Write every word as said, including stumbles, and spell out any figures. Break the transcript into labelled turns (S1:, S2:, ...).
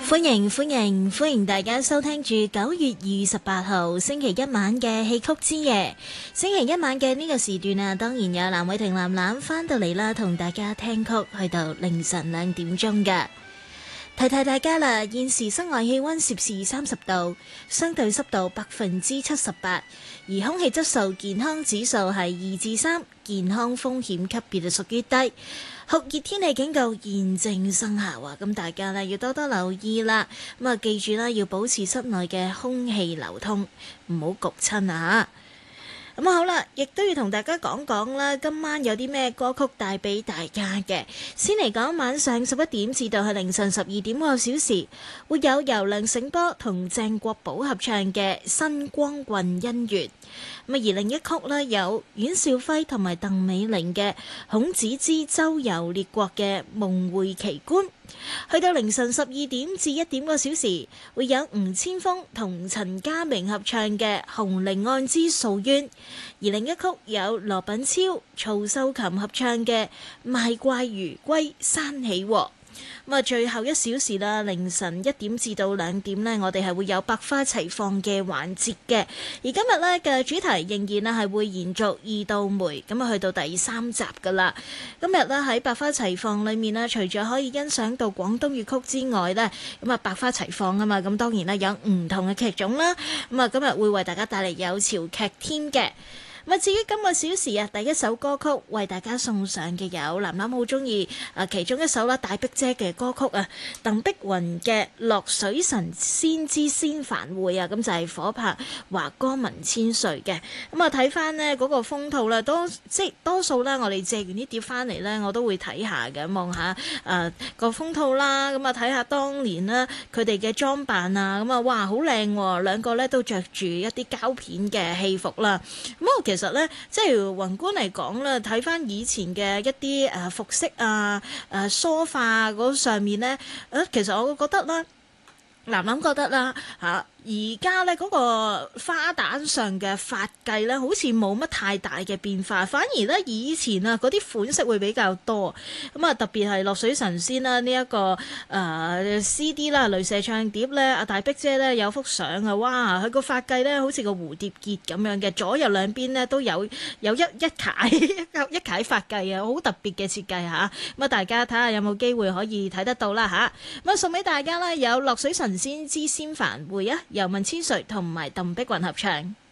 S1: 歡迎歡迎歡迎大家收聽住九月二十八號星期一晚嘅戲曲之夜。星期一晚嘅呢個時段啊，當然有藍偉霆藍藍翻到嚟啦，同大家聽曲去到凌晨兩點鐘嘅。提提大家啦，現時室外氣溫攝氏三十度，相對濕度百分之七十八，而空氣質素健康指數係二至三，健康風險級別就屬於低。酷熱天氣警告現正生效啊！咁大家呢要多多留意啦。咁啊，記住啦，要保持室內嘅空氣流通，唔好焗親啊！咁好啦，亦都要同大家講講啦，今晚有啲咩歌曲帶俾大家嘅。先嚟講晚上十一點至到係凌晨十二點嗰個小時，會有由梁醒波同鄭國寶合唱嘅《新光棍姻緣》。咁而另一曲呢，有阮兆輝同埋鄧美玲嘅《孔子之周遊列國》嘅夢迴奇觀。去到凌晨十二點至一點個小時，會有吳千鋒同陳家明合唱嘅《紅伶案之訴冤》，而另一曲有羅品超、曹秀琴合唱嘅《賣怪魚歸山起禍》。咁啊，最後一小時啦，凌晨一點至到兩點呢，我哋係會有百花齊放嘅環節嘅。而今日呢嘅主題仍然啊係會延續二道梅，咁啊去到第三集噶啦。今日呢喺百花齊放裏面呢，除咗可以欣賞到廣東粵曲之外呢，咁啊百花齊放啊嘛，咁當然啦有唔同嘅劇種啦。咁啊今日會為大家帶嚟有潮劇添嘅。咁至於今個小時啊，第一首歌曲為大家送上嘅有藍藍好中意啊，其中一首啦，大碧姐嘅歌曲啊，鄧碧雲嘅《落水神仙之仙凡會》啊，咁就係火拍華歌文千歲嘅。咁啊睇翻呢嗰個封套啦，多即係多數啦，我哋借完啲碟翻嚟呢，我都會睇下嘅，望下誒個封套啦，咁啊睇下當年呢佢哋嘅裝扮啊，咁啊哇好靚喎，兩個呢都着住一啲膠片嘅戲服啦，咁啊其實其實咧，即係宏觀嚟講咧，睇翻以前嘅一啲誒服飾啊、誒梳化嗰上面咧，誒其實我覺得啦，藍藍覺得啦嚇。而家呢嗰個花旦上嘅髮髻呢，好似冇乜太大嘅變化，反而呢以前啊嗰啲款式會比較多，咁啊特別係落水神仙啦呢一個誒、呃、C D 啦，雷射唱碟呢，阿大碧姐呢有幅相啊，哇佢個髮髻呢好似個蝴蝶結咁樣嘅，左右兩邊呢都有有一一楷一一楷髮髻啊，好特別嘅設計嚇，咁啊大家睇下有冇機會可以睇得到啦嚇，咁啊送俾大家啦，有落水神仙之仙凡會啊！由文千歲同埋鄧碧雲合唱。